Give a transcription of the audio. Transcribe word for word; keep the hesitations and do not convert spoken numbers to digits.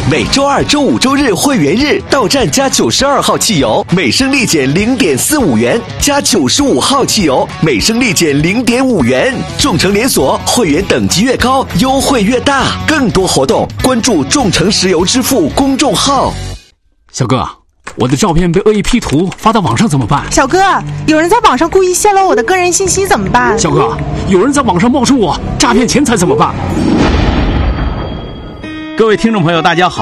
每周二、周五、周日会员日到站加九十二号汽油，每升立减零点四五元；加九十五号汽油，每升立减零点五元。众诚连锁会员等级越高，优惠越大。更多活动，关注众诚石油支付公众号。 小哥，我的照片被恶意 P 图发到网上怎么办？ 小哥，有人在网上故意泄露我的个人信息怎么办？ 小哥，有人在网上冒充我诈骗钱财怎么办？ 各位听众朋友，大家好。